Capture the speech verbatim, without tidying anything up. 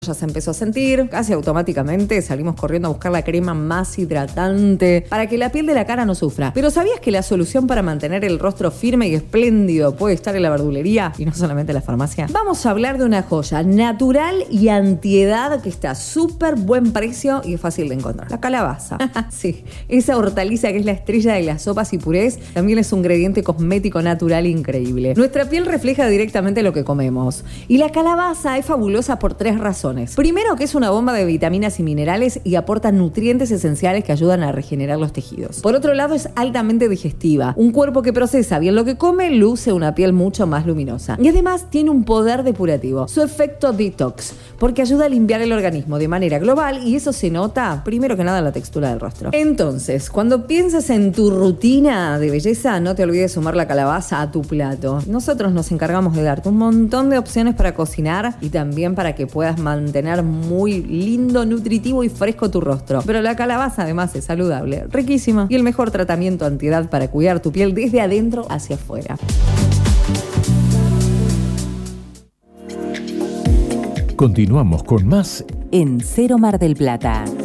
Ya se empezó a sentir, casi automáticamente salimos corriendo a buscar la crema más hidratante para que la piel de la cara no sufra. Pero ¿sabías que la solución para mantener el rostro firme y espléndido puede estar en la verdulería y no solamente en la farmacia? Vamos a hablar de una joya natural y antiedad que está a súper buen precio y es fácil de encontrar. La calabaza. Sí, esa hortaliza que es la estrella de las sopas y purés también es un ingrediente cosmético natural increíble. Nuestra piel refleja directamente lo que comemos y la calabaza es fabulosa por tres razones. Primero, que es una bomba de vitaminas y minerales y aporta nutrientes esenciales que ayudan a regenerar los tejidos. Por otro lado, es altamente digestiva. Un cuerpo que procesa bien lo que come luce una piel mucho más luminosa. Y además tiene un poder depurativo. Su efecto detox, porque ayuda a limpiar el organismo de manera global y eso se nota, primero que nada, en la textura del rostro. Entonces, cuando pienses en tu rutina de belleza, no te olvides sumar la calabaza a tu plato. Nosotros nos encargamos de darte un montón de opciones para cocinar y también para que puedas mantener mantener muy lindo, nutritivo y fresco tu rostro. Pero la calabaza además es saludable, riquísima y el mejor tratamiento antiedad para cuidar tu piel desde adentro hacia afuera. Continuamos con más en Cero Mar del Plata.